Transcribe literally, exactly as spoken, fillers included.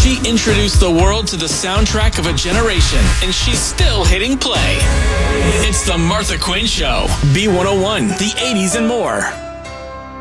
She introduced the world to the soundtrack of a generation, and she's still hitting play. It's the Martha Quinn Show. B one oh one, the eighties and more.